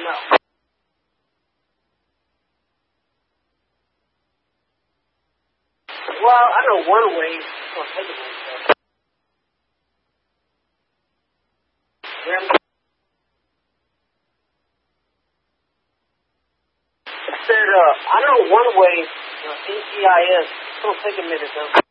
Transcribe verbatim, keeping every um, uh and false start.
know. Well, I know one way it's going to take it myself. I said, uh, I know one way, uh, N C I S, it's going to take a minute, though.